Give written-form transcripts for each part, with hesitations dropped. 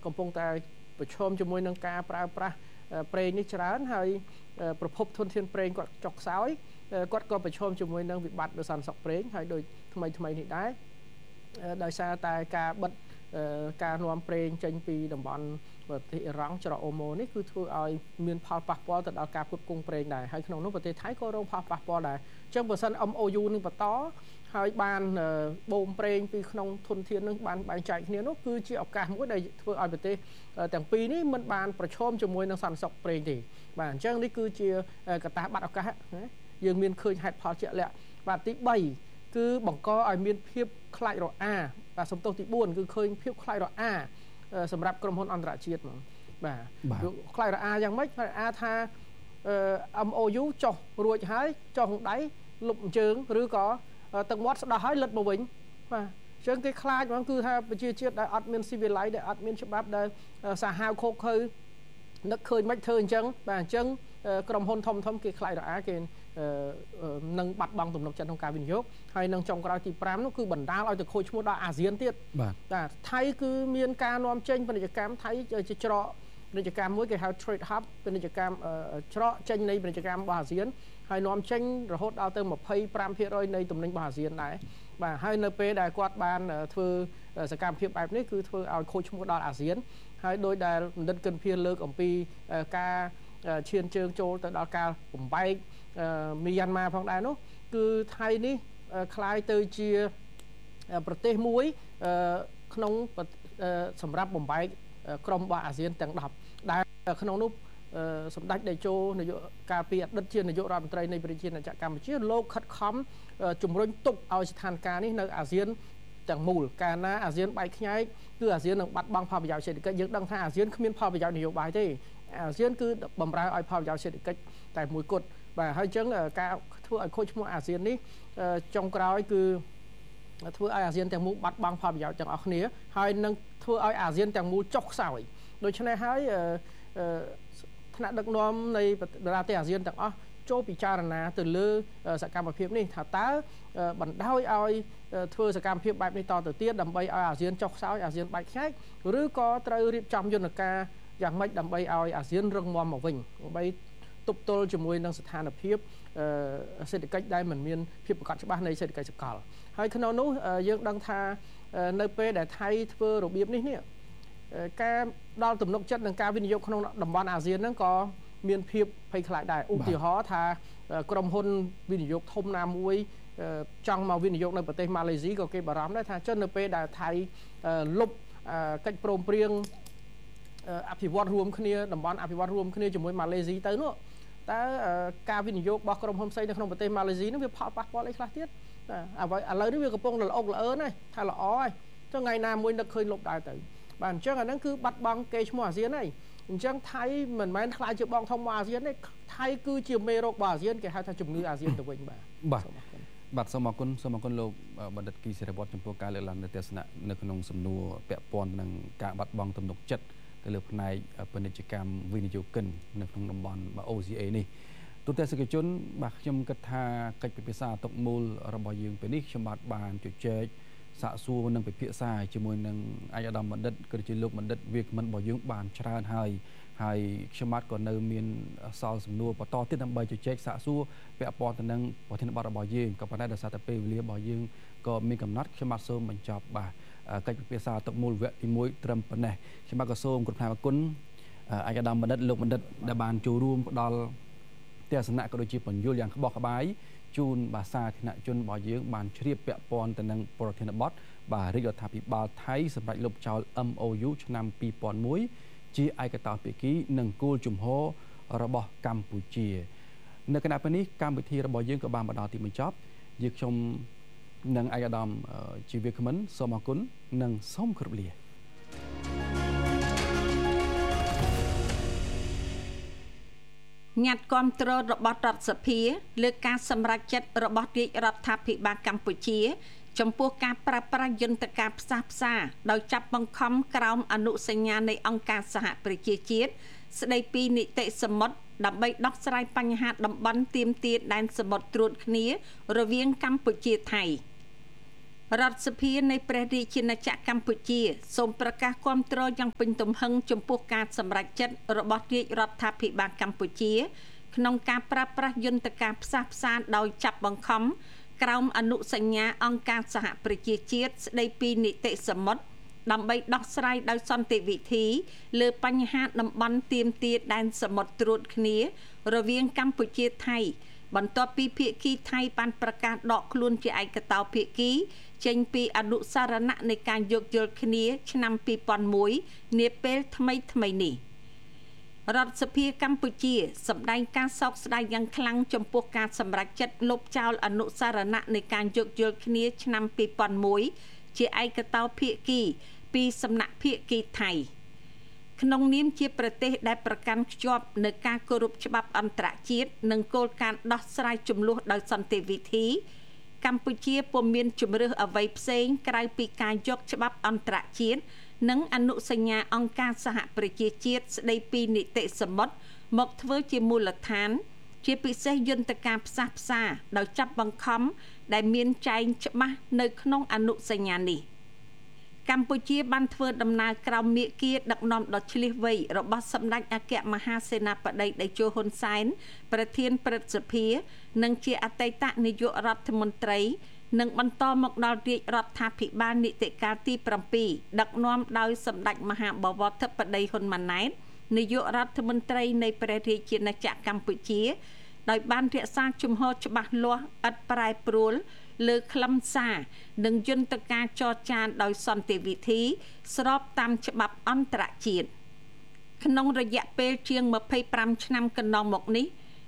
កំពុងតែប្រឈមជាមួយនឹងការប្រើប្រាស់ប្រេងនេះច្រើនហើយប្រភពធនធានប្រេងគាត់ចុះខ្សោយគាត់ក៏ប្រឈមជាមួយនឹងវិបត្តិដោយសន្តិសុខប្រេងហើយដូចថ្មីនេះដែរដោយសារតែការបិទការនាំប្រេងចេញពីតំបន់ប្រទេសអ៊ីរ៉ង់ច្រកអូម៉ូនេះគឺធ្វើឲ្យមានផលប៉ះពាល់ទៅដល់ការផ្គត់ផ្គង់ប្រេងដែរហើយក្នុងនោះប្រទេសថៃក៏រងផលប៉ះពាល់ដែរអញ្ចឹងបើសិន MOU នឹងបន្តហើយបានបូមប្រេងពីក្នុងធនធាននឹងបានបែងចែកគ្នានោះគឺជាឱកាសមួយដែលធ្វើឲ្យប្រទេសទាំងពីរនេះមិនបានប្រឈមជាមួយនឹងសន្តិសុខប្រេងទេបាទអញ្ចឹងនេះគឺជាកត្តាបាត់ឱកាសយើងមានឃើញហេតុផលជាក់លាក់បាទទី3គឺបង្កឲ្យមានភាពខ្លាចរអាបាទសំទោសទី4គឺឃើញភាពខ្លាចរអាសម្រាប់ក្រុមហ៊ុនអន្តរជាតិហ្មងបាទខ្លាចរអាយ៉ាងម៉េចខ្លាចរអាថា MOU ចុះរួចហើយចុះដៃលុបជើងឬក៏ទឹកមាត់ស្ដោះហើយលិតមកវិញបាទអញ្ចឹងគេខ្លាចហ្មងគឺថាប្រជាជាតិដែលអត់មានស៊ីវិល័យដែលអត់មានច្បាប់ដែលសាហាវខូខើនឹកឃើញមិនធ្វើអញ្ចឹងបាទអញ្ចឹងក្រុមហ៊ុនធំគេខ្លាចរអាគេនឹងបាត់បង់ទំនុកចិត្តក្នុងការវិនិយោគហើយនឹងចុងក្រោយទី5នោះគឺបណ្ដាលឲ្យទៅខូចឈ្មោះដល់អាស៊ានទៀតបាទថៃគឺមានការនាំចេញពាណិជ្ជកម្មថៃជាច្រកពាណិជ្ជកម្មមួយគេហៅ trade hub ពាណិជ្ជកម្មច្រកចេញនៃពាណិជ្ជកម្មរបស់អាស៊ានហើយនាំចេញរហូតដល់ទៅ 25% នៃទំនិញរបស់អាស៊ានដែរបាទហើយនៅពេលដែលគាត់បានធ្វើសកម្មភាពបែបនេះគឺធ្វើឲ្យខូចឈ្មោះដល់អាស៊ានហើយដោយដែលបណ្ឌិតកិនភៀសលើកអំពីការឈានជើងចូលទៅដល់ការបំបែកមីយ៉ាន់ម៉ាផងដែរនោះគឺថៃនេះคล้ายទៅជាប្រទេសមួយក្នុងសម្រាប់បំបែកក្រុមរបស់អាស៊ានទាំង10ដែលក្នុងនោះសម្ដេចតេជោនាយកការពីអតីតជានាយករដ្ឋមន្ត្រីនៃប្រជាណាចក្រកម្ពុជាលោកខិតខំជំរុញទុកឲ្យស្ថានភាពនេះនៅអាស៊ានទាំងមូលកាលណាអាស៊ានបែកខ្ញែកគឺអាស៊ាននឹងបាត់បង់ផលប្រយោជន៍សេដ្ឋកិច្ចយើងដឹងថាអាស៊ានគ្មានផលប្រយោជន៍នយោបាយទេអាស៊ានគឺបំរើឲ្យផលប្រយោជន៍សេដ្ឋកិច្ចតែមួយគត់បាទហើយអញ្ចឹងការធ្វើឲ្យខូចឈ្មោះអាស៊ាននេះចុងក្រោយគឺធ្វើឲ្យអាស៊ានទាំងមូលបាត់បង់ផលប្រយោជន៍ទាំងអស់គ្នាហើយនឹងធ្វើឲ្យអាស៊ានទាំងមូលចុះខ្សោយដូច្នេះហើយថ្នាក់ដឹកនាំនៃបណ្ដាប្រទេសអាស៊ានទាំងអស់ចូលពិចារណាទៅលើសកម្មភាពនេះថាតើបណ្ដោយឲ្យធ្វើសកម្មភាពបែបនេះតទៅទៀតដើម្បីឲ្យអាស៊ានចុះខ្សោយអាស៊ានបែកខ្ញែកឬក៏ត្រូវរៀបចំយន្តការយ៉ាងម៉េចដើម្បីឲ្យអាស៊ានរឹងមាំមកវិញដើម្បីទប់ទល់ជាមួយនឹងស្ថានភាពសេដ្ឋកិច្ចដែលមិនមានភាពប្រកបច្បាស់នៃសេដ្ឋកិច្ចសកលហើយក្នុងនោះយើងដឹងថានៅពេលដែលថៃធ្វើរបៀបនេះការដល់ទំនុកចិត្តនឹងការវិនិយោគក្នុងតំបន់អាស៊ានហ្នឹងក៏មានភាពភ័យខ្លាចដែរឧទាហរណ៍ថាក្រុមហ៊ុនវិនិយោគធំណាមួយចង់មកវិនិយោគនៅប្រទេសម៉ាឡេស៊ីក៏គេបារម្ភដែរថាចុះនៅពេលដែលថៃលុបកិច្ចព្រមព្រៀងអភិវឌ្ឍរួមគ្នាតំបន់អភិវឌ្ឍរួមគ្នាជាមួយម៉ាឡេស៊ីទៅនោះតើការវិនិយោគរបស់ក្រុមហ៊ុនផ្សេងនៅក្នុងប្រទេសម៉ាឡេស៊ីនោះវាផលប៉ះពាល់អីខ្លះទៀតអ្វីឥឡូវនេះវាកំពុងល្អកល្អើណាស់ថាល្អហើយចុះថ្ងៃណាមួយនឹកឃើញលុបដែរទៅបាទអញ្ចឹងអាហ្នឹងគឺបាត់បង់កេរ្តិ៍ឈ្មោះអាស៊ានហើយអញ្ចឹងថៃមិនមែនខ្លាចជាបងធំរបស់អាស៊ានទេថៃគឺជាមេរោគរបស់អាស៊ានគេហៅថាជំងឺអាស៊ានទៅវិញបាទសូមអរគុណលោកបណ្ឌិតគីសេរីវត្តចំពោះការលើកឡើងនៅទស្សនៈនៅក្នុងសំណួរពាក់ព័ន្ធនឹងការបាត់បង់ទំនុកចិត្តទៅលើផ្នែកពាណិជ្ជកម្មវិនិយោគិននៅក្នុងតំបន់ OCA នេះទូទាំងសកលជនបាទខ្ញុំគិតថាកិច្ចពិភាក្សាទុកមូលរបស់យើងពេលនេះខ្ញុំបានជជែកសាកសួរនិងពិភាក្សាជាមួយនឹងអាយដាមបណ្ឌិតក៏ជាលោកបណ្ឌិតវាគ្មិនរបស់យើងបានច្រើនហើយខ្ញុំបាទក៏នៅមានសល់សំណួរបន្តទៀតដើម្បីជជែកសាកសួរពាក់ព័ន្ធទៅនឹងប្រធានបទរបស់យើងក៏ប៉ុន្តែដោយសារតែពេលវេលារបស់យើងក៏មានកំណត់ខ្ញុំបាទសូមបញ្ចប់បាទកិច្ចពិភាក្សាទុកមូលវគ្គទី1ត្រឹមប៉ុណ្ណេះខ្ញុំបាទក៏សូមគោរពអរគុណអាយដាមបណ្ឌិតលោកបណ្ឌិតដែលបានចូលរួមផ្ដល់ទស្សនៈក៏ដូចជាបញ្យលយ៉ាងក្បោះក្បាយជូនភាសាធនជនរបស់យើងបានជ្រាបពាក់ព័ន្ធទៅនឹងប្រធានបទបាទរាជរដ្ឋាភិបាលថៃសម្រាប់លុបចោល MOU ឆ្នាំ2001ជាឯកតោភាគីនិងគោលជំហររបស់កម្ពុជានៅគណៈពេលនេះកម្មវិធីរបស់យើងក៏បានមកដល់ទីបញ្ចប់យើងខ្ញុំនិងអាយដាមជាវាគ្មិនសូមអរគុណនិងសូមគោរពលាញាត់គាំទ្ររបស់រដ្ឋសភាលើការសម្រេចចិត្តរបស់រាជរដ្ឋាភិបាលកម្ពុជាចំពោះការប្រើប្រាស់យន្តការផ្សះផ្សាដោយចាប់បង្ខំក្រោមអនុសញ្ញានៃអង្គការសហប្រជាជាតិស្ដីពីនីតិសមុទ្រដើម្បីដោះស្រាយបញ្ហាតំបន់ទាមទារដែនសមុទ្រត្រួតគ្នារវាងកម្ពុជាថៃរដ្ឋសភានៃព្រះរាជាណាចក្រកម្ពុជាសូមប្រកាសគាំទ្រយ៉ាងពេញទំហឹងចំពោះការសម្រេចចិត្តរបស់រាជរដ្ឋាភិបាលកម្ពុជាក្នុងការប្រើប្រាស់យន្តការផ្សះផ្សាដោយចាប់បង្ខំក្រោមអនុសញ្ញាអង្គការសហប្រជាជាតិស្តីពីនីតិសមុទ្រដើម្បីដោះស្រាយដោយសន្តិវិធីលើបញ្ហាតំបន់ទាមទារដែនសមុទ្រត្រួតគ្នារវាងកម្ពុជាថៃបន្ទាប់ពីភាគីថៃបានប្រកាសដកខ្លួនជាឯកតោភាគីចេញពីអនុសារណៈនៃការយោគយល់គ្នាឆ្នាំ2001នាពេលថ្មីនេះរដ្ឋសភាកម្ពុជាសម្ដែងការសោកស្ដាយយ៉ាងខ្លាំងចំពោះការសម្រេចចិត្តលុបចោលអនុសារណៈនៃការយោគយល់គ្នាឆ្នាំ2001ជាឯកតោភាគីពីសំណាក់ភាគីថៃក្នុងនាមជាប្រទេសដែលប្រកាន់ខ្ជាប់នូវការគោរពច្បាប់អន្តរជាតិនិងគោលការណ៍ដោះស្រាយជម្លោះដោយសន្តិវិធីកម្ពុជាពុំមានជំរើសអ្វីផ្សេងក្រៅពីការយកច្បាប់អន្តរជាតិនិងអនុសញ្ញាអង្គការសហប្រជាជាតិស្តីពីនីតិសមុទ្រមកធ្វើជាមូលដ្ឋានជាពិសេសយន្តការផ្សះផ្សាដោយចាប់បង្ខំដែលមានចែងច្បាស់នៅក្នុងអនុសញ្ញានេះកម្ពុជាបានធ្វើដំណើរក្រោមមាគ៌ាដឹកនាំដ៏ឆ្លៀសវៃរបស់សម្ដេចអគ្គមហាសេនាបតីតេជោហ៊ុនសែនប្រធានព្រឹទ្ធសភានិងជាអតីតនាយករដ្ឋមន្ត្រីនិងបន្តមកដល់រាជរដ្ឋាភិបាលនីតិកាលទី7ដឹកនាំដោយសម្ដេចមហាបវរធិបតីហ៊ុនម៉ាណែតនាយករដ្ឋមន្ត្រីនៃព្រះរាជាណាចក្រកម្ពុជាដោយបានរក្សាជំហរច្បាស់លាស់ឥតប្រែប្រួលលើខ្លឹមសារនិងយន្តការចរចាដោយសន្តិវិធីស្របតាមច្បាប់អន្តរជាតិក្នុងរយៈពេលជាង25ឆ្នាំកន្លងមកនេះ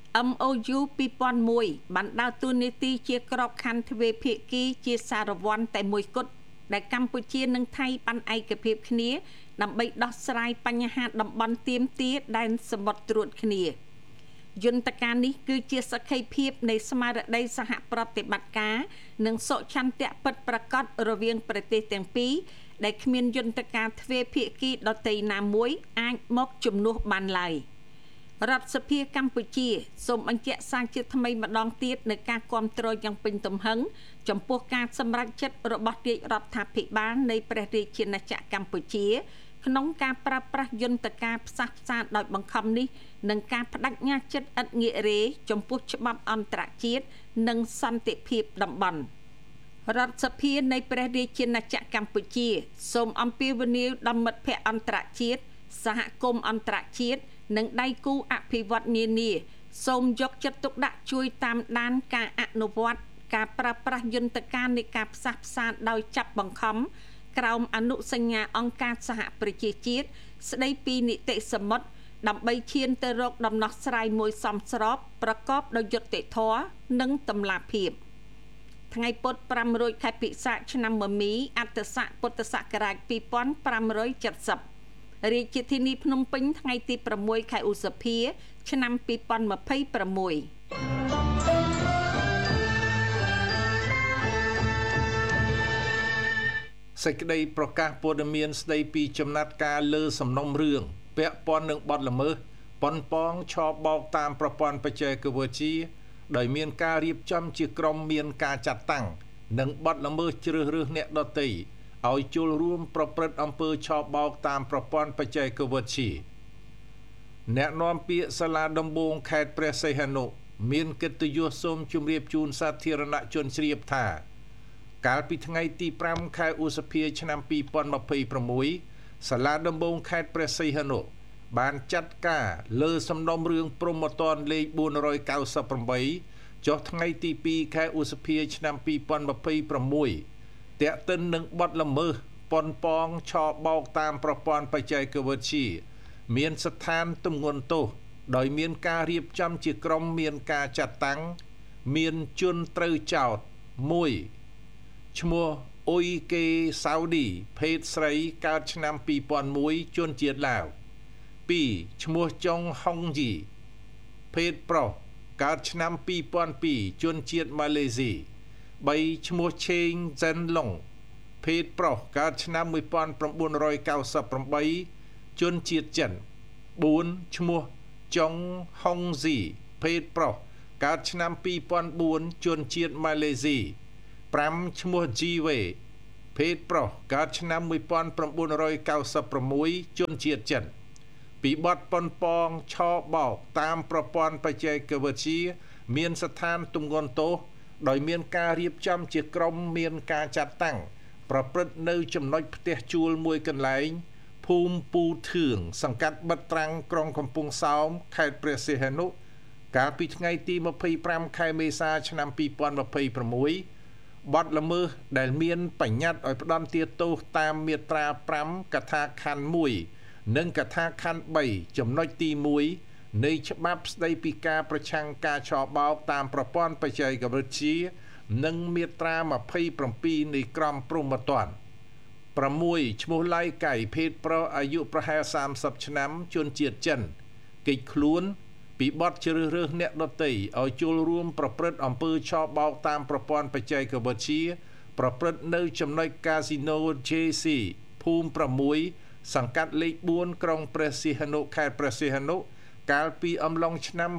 MOU 2001បានដើរតួនាទីជាក្របខ័ណ្ឌទ្វេភាគីជាសារវ័នតែមួយគត់ដែលកម្ពុជានិងថៃបានឯកភាពគ្នាដើម្បីដោះស្រាយបញ្ហាតំបន់ទាមទារដែនសមុទ្រត្រួតគ្នាយន្តការនេះគឺជាសក្ខីភាពនៃស្មារតីសហប្រតិបត្តិការនិងសុឆន្ទៈពិតប្រាកដរវាងប្រទេសទាំងពីរដែលគ្មានយន្តការទ្វេភាគីដទៃណាមួយអាចមកជំនួសបានឡើយរដ្ឋសភាកម្ពុជាសូមបញ្ជាក់សារជាថ្មីម្ដងទៀតនៅការគាំទ្រយ៉ាងពេញទំហឹងចំពោះការសម្រេចចិត្តរបស់រាជរដ្ឋាភិបាលនៃព្រះរាជាណាចក្រកម្ពុជាក្នុងការប្រើប្រាស់យន្តការផ្សះផ្សាដោយបង្ខំនេះនិងការបដិញ្ញាចិត្តឥតងាករេចំពោះច្បាប់អន្តរជាតិនិងសន្តិភាពតំបន់រដ្ឋសភានៃព្រះរាជាណាចក្រកម្ពុជាសូមអំពាវនាវដល់មិត្តភ័ក្តិអន្តរជាតិសហគមន៍អន្តរជាតិនិងដៃគូអភិវឌ្ឍនានាសូមយកចិត្តទុកដាក់ជួយតាមដានការអនុវត្តការប្រើប្រាស់យន្តការនៃការផ្សះផ្សាដោយចាប់បង្ខំក្រោមអនុសញ្ញាអង្គការសហប្រជាជាតិស្តីពីនីតិសមុទ្រដើម្បីឈានទៅរកដំណោះស្រាយមួយសមស្របប្រកបដោយយុត្តិធម៌និងតម្លាភាពថ្ងៃពុធ500ខែពិសាខឆ្នាំមមីអត្តស័កពុទ្ធសករាជ2570រាជធានីភ្នំពេញថ្ងៃទី6ខែឧសភាឆ្នាំ2026 សេចក្តីប្រកាសព័ត៌មានស្តីពីចំណាត់ការលើសំណុំរឿងពាក់ព័ន្ធនឹងបទល្មើសប៉ុនប៉ងឆបោកតាមប្រព័ន្ធបច្ចេកវិទ្យាដោយមានការរៀបចំជាក្រុមមានការចាត់តាំងនិងបទល្មើសជ្រើសរើសអ្នកដទៃឲ្យចូលរួមប្រព្រឹត្តអំពើឆបោកតាមប្រព័ន្ធបច្ចេកវិទ្យាអ្នកនាំពាក្យសាលាដំបងខេត្តព្រះសីហនុមានកិត្តិយសសូមជម្រាបជូនសាធារណជនជ្រាបថាកាលពីថ្ងៃទី5ខែឧសភាឆ្នាំ2026សាលាដំបងខេត្តព្រះសីហនុបានចាត់ការលើសំណុំរឿងព្រហ្មទណ្ឌលេខ498ចុះថ្ងៃទី2ខែឧសភាឆ្នាំ2026ទាក់ទិននឹងបទល្មើសប៉ុនប៉ងឆបោកតាមប្រព័ន្ធបច្ចេកវិទ្យាមានស្ថានទម្ងន់ទោសដោយមានការរៀបចំជាក្រុមមានការចាត់តាំងមានជនត្រូវចោទ1ឈ្មោះអ៊ុយគេសាវឌីភេទស្រីកើតឆ្នាំ2001ជនជាតិឡាវ2ឈ្មោះចុងហុងជីភេទប្រុសកើតឆ្នាំ2002ជនជាតិម៉ាឡេស៊ី3ឈ្មោះឆេងសិនឡុងភេទប្រុសកើតឆ្នាំ1998ជនជាតិចិន4ឈ្មោះចុងហុងស៊ីភេទប្រុសកើតឆ្នាំ2004ជនជាតិម៉ាឡេស៊ី 5ឈ្មោះ GV ភេទប្រុសកើតឆ្នាំ1996ជនជាតិចិនពីបទប៉ុនប៉ងឆបោកតាមប្រព័ន្ធបច្ចេកវិទ្យាមានស្ថានទម្ងន់ទោសដោយមានការរៀបចំជាក្រុមមានការចាត់តាំងប្រព្រឹត្តនៅចំណុចផ្ទះជួលមួយកន្លែងភូមិពូធឿងសង្កាត់បិទត្រាំងក្រុងកំពង់សោមខេត្តព្រះសីហនុកាលពីថ្ងៃទី25ខែមេសាឆ្នាំ2026បទល្មើសដែលមានបញ្ញត្តិឲ្យផ្ដន្ទាទោសតាមមាត្រា5កថាខណ្ឌ1និងកថាខណ្ឌ3ចំណុចទី1នៃច្បាប់ស្តីពីការប្រឆាំងការឆបោកតាមប្រព័ន្ធបច្ចេកវិទ្យានិងមាត្រា27នៃក្រមព្រហ្មទណ្ឌ6ឈ្មោះឡៃកៃភេទប្រុសអាយុប្រហែល30ឆ្នាំជនជាតិចិនគេចខ្លួនពីបទជ្រើសរើសអ្នកដទៃឲ្យចូលរួមប្រព្រឹត្តអំពើឆបោកតាមប្រព័ន្ធបច្ចេកវិទ្យាប្រព្រឹត្តនៅចំណុចកាស៊ីណូ JC ភូមិ6សង្កាត់លេខ4ក្រុងព្រះសីហនុខេត្តព្រះសីហនុកាលពីអំឡុងឆ្នាំ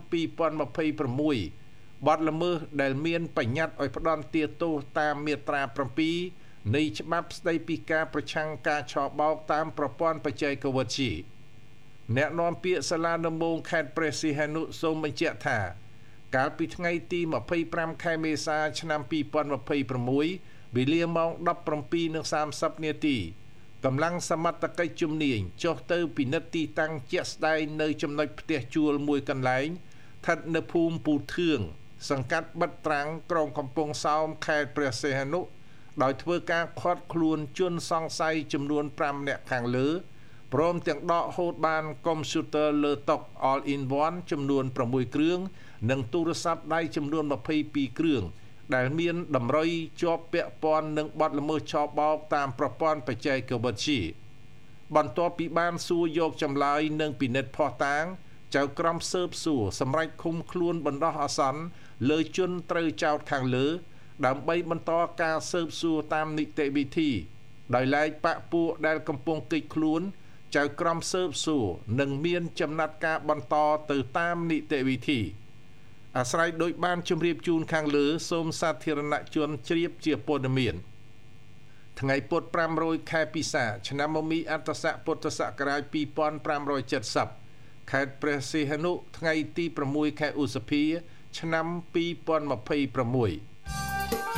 2026បទល្មើសដែលមានបញ្ញត្តិឲ្យផ្ដន្ទាទោសតាមមាត្រា7នៃច្បាប់ស្តីពីការប្រឆាំងការឆបោកតាមប្រព័ន្ធបច្ចេកវិទ្យាអ្នកនាំពាក្យសាលាដំបងខេត្តព្រះសីហនុសូមបញ្ជាក់ថាកាលពីថ្ងៃទី25ខែមេសាឆ្នាំ2026វេលាម៉ោង 17:30 នាទីកម្លាំងសមត្ថកិច្ចជំនាញចុះទៅពិនិត្យទីតាំងជាក់ស្ដែងនៅចំណុចផ្ទះជួលមួយកន្លែងស្ថិតនៅភូមិពូធឿងសង្កាត់បិទត្រាំងក្រុងកំពង់សោមខេត្តព្រះសីហនុដោយធ្វើការឃាត់ខ្លួនជនសង្ស័យចំនួន5នាក់ខាងលើព្រមទាំងដកហូតបានកុំព្យូទ័រលើតុ All in One ចំនួន6គ្រឿងនិងទូរស័ព្ទដៃចំនួន22គ្រឿងដែលមានតម្រុយជាប់ពាក់ព័ន្ធនឹងបទល្មើសឆបោកតាមប្រព័ន្ធបច្ចេកវិទ្យាបន្ទាប់ពីបានសួរយកចម្លើយនិងពិនិត្យភស្តុតាងចៅក្រមស៊ើបសួរសម្រេចឃុំខ្លួនបណ្ដោះអាសន្នលើជនត្រូវចោទខាងលើដើម្បីបន្តការស៊ើបសួរតាមនីតិវិធីដោយឡែកបកពួកដែលកំពុងគេចខ្លួនចៅក្រមស៊ើបសួរនឹងមានចំណាត់ការបន្តទៅតាមនីតិវិធីអាស្រ័យដោយបានជម្រាបជូនខាងលើសូមសាធារណជនជ្រាបជាព័ត៌មានថ្ងៃពុធ500ខែពិសាឆ្នាំមមីអត្តស័កពុទ្ធសករាជ2570ខេត្តព្រះសីហនុថ្ងៃទី6ខែឧសភាឆ្នាំ2026